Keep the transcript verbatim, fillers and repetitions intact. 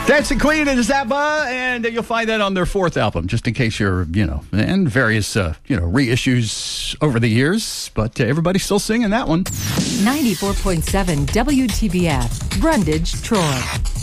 Dancing Queen and Zappa, and you'll find that on their fourth album, just in case you're, you know, and various, uh, you know, reissues over the years, but uh, everybody's still singing that one. ninety-four point seven W T B F, Brundage, Troy.